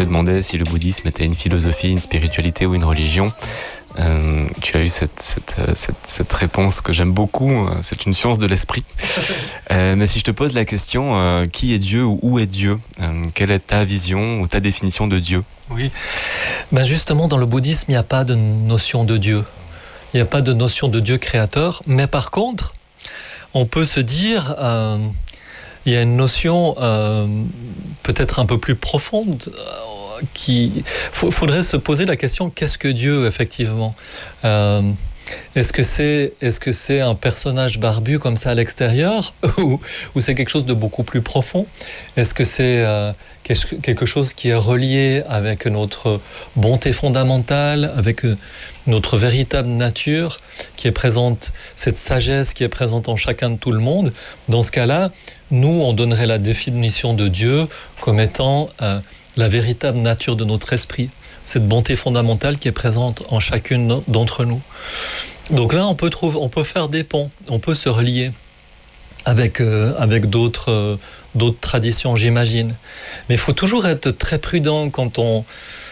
te demandais si le bouddhisme était une philosophie, une spiritualité ou une religion, tu as eu cette réponse que j'aime beaucoup. C'est une science de l'esprit. Mais si je te pose la question, qui est Dieu ou où est Dieu? Quelle est ta vision ou ta définition de Dieu? Oui, ben justement, dans le bouddhisme, il n'y a pas de notion de Dieu. Il n'y a pas de notion de Dieu créateur. Mais par contre, on peut se dire, il y a une notion peut-être un peu plus profonde. Faudrait se poser la question, qu'est-ce que Dieu, effectivement? Est-ce que c'est un personnage barbu comme ça à l'extérieur ou c'est quelque chose de beaucoup plus profond? Est-ce que c'est quelque chose qui est relié avec notre bonté fondamentale, avec notre véritable nature qui est présente, cette sagesse qui est présente en chacun de tout le monde? Dans ce cas-là, nous, on donnerait la définition de Dieu comme étant la véritable nature de notre esprit. Cette bonté fondamentale qui est présente en chacune d'entre nous. Donc là, on peut faire des ponts, on peut se relier avec d'autres traditions, j'imagine. Mais il faut toujours être très prudent quand on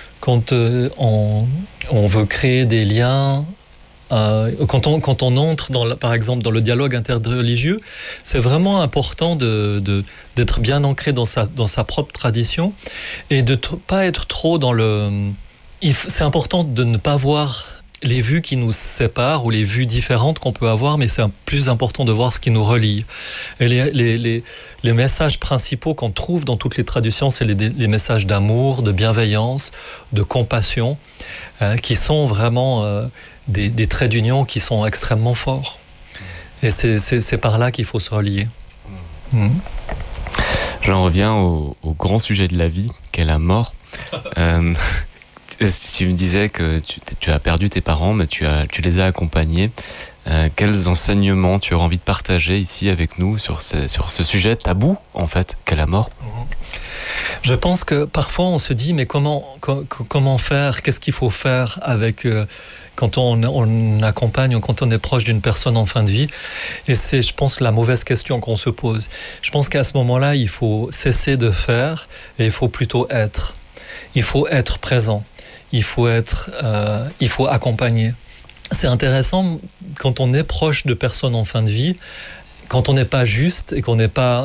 veut créer des liens. Quand on entre par exemple dans le dialogue interreligieux, c'est vraiment important d'être bien ancré dans sa propre tradition et de pas être trop dans c'est important de ne pas voir les vues qui nous séparent ou les vues différentes qu'on peut avoir, mais c'est plus important de voir ce qui nous relie. Et les messages principaux qu'on trouve dans toutes les traditions, c'est les messages d'amour, de bienveillance, de compassion, qui sont vraiment des traits d'union qui sont extrêmement forts. Et c'est par là qu'il faut se relier. J'en reviens au grand sujet de la vie, qu'est la mort. Tu me disais que tu as perdu tes parents, mais tu les as accompagnés. Quels enseignements tu aurais envie de partager ici avec nous sur ce sujet tabou, en fait, qu'est la mort? Je pense que parfois on se dit, mais comment faire? Qu'est-ce qu'il faut faire avec quand on accompagne ou quand on est proche d'une personne en fin de vie? Et c'est, je pense, la mauvaise question qu'on se pose. Je pense qu'à ce moment-là, il faut cesser de faire et il faut plutôt être. Il faut être présent. Il faut accompagner. C'est intéressant quand on est proche de personnes en fin de vie, quand on n'est pas juste et qu'on n'est pas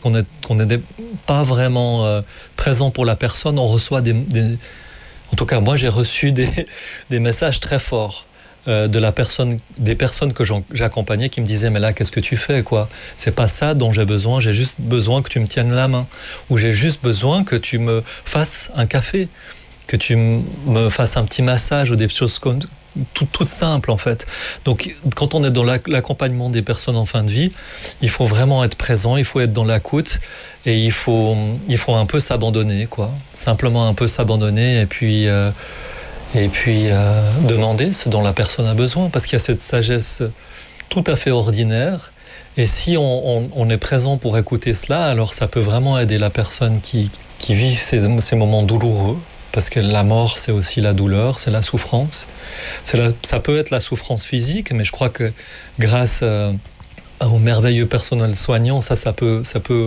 vraiment présent pour la personne, on reçoit en tout cas moi j'ai reçu des messages très forts des personnes que j'accompagnais qui me disaient, mais là qu'est-ce que tu fais, quoi? C'est pas ça dont j'ai besoin, j'ai juste besoin que tu me tiennes la main, ou j'ai juste besoin que tu me fasses un café, que tu me fasses un petit massage, ou des choses comme toutes simples en fait. Donc quand on est dans l'accompagnement des personnes en fin de vie, il faut vraiment être présent, il faut être dans l'écoute et il faut un peu s'abandonner, quoi. Simplement un peu s'abandonner et puis demander ce dont la personne a besoin, parce qu'il y a cette sagesse tout à fait ordinaire. Et si on est présent pour écouter cela, alors ça peut vraiment aider la personne qui vit ces moments douloureux. Parce que la mort, c'est aussi la douleur, c'est la souffrance. Ça peut être la souffrance physique, mais je crois que grâce au merveilleux personnel soignant, ça peut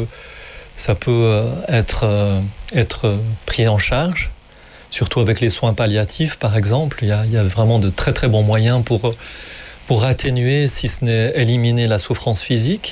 être pris en charge. Surtout avec les soins palliatifs, par exemple. Il y a vraiment de très très bons moyens pour atténuer, si ce n'est éliminer la souffrance physique.